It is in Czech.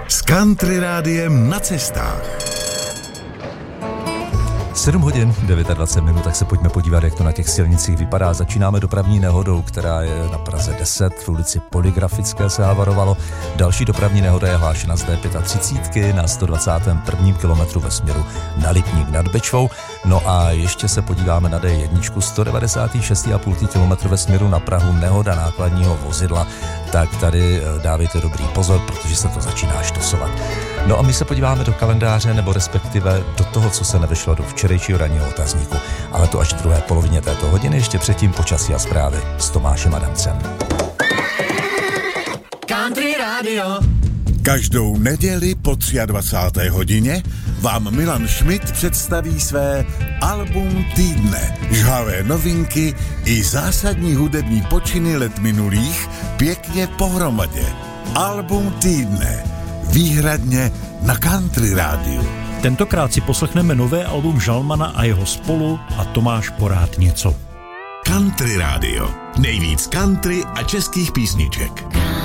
S Country Rádiem na cestách. 7 hodin, 29 minut, tak se pojďme podívat, jak to na těch silnicích vypadá. Začínáme dopravní nehodou, která je na Praze 10, v ulici Polygrafické se havarovalo. Další dopravní nehoda je hlášena z D35 na 121. kilometru ve směru na Lipník nad Bečvou. No a ještě se podíváme na D1, 196,5 kilometru ve směru na Prahu, nehoda nákladního vozidla. Tak tady dávejte dobrý pozor, protože se to začíná štosovat. No a my se podíváme do kalendáře, nebo respektive do toho, co se nevešlo do včerejšího ranního otazníku. Ale to až v druhé polovině této hodiny, ještě předtím počasí a zprávy s Tomášem Adamcem. Country Radio. Každou neděli po 23. hodině vám Milan Schmidt představí své album týdne. Žhavé novinky i zásadní hudební počiny let minulých pěkně pohromadě. Album týdne. Výhradně na Country Rádiu. Tentokrát si poslechneme nové album Žalmana a jeho spolu a Tomáš Porád něco. Country Radio. Nejvíc country a českých písniček.